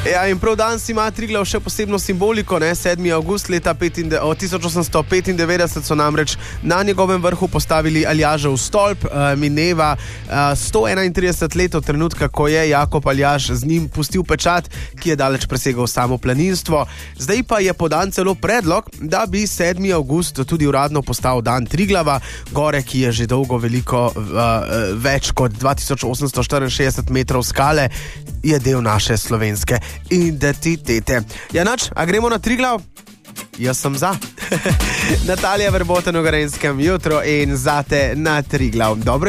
Ja, in prav danes ima Triglav še posebno simboliko, ne? 7. avgust leta 1895 so namreč na njegovem vrhu postavili Aljažev stolp. Mineva 131 let od trenutka, ko je Jakob Aljaž z njim pustil pečat, ki je daleč presegal samo planinstvo. Zdaj pa je podan celo predlog, da bi 7. avgust tudi uradno postal dan Triglava, gore, ki je že dolgo veliko več kot 2864 metrov skale, je del naše slovenske identitete. Ja, nač, a gremo na Triglav? Jaz sem za. Natalija Verboten v Gorenjskem jutro in zate na Triglav. Dobro